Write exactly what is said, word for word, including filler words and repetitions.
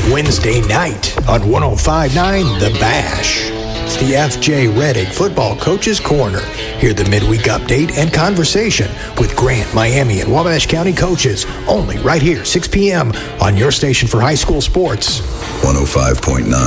Wednesday night on one oh five point nine The Bash. It's the F J Reddick Football Coaches Corner. Hear the midweek update and conversation with Grant, Miami, and Wabash County coaches. Only right here, six p.m. on your station for high school sports. one oh five point nine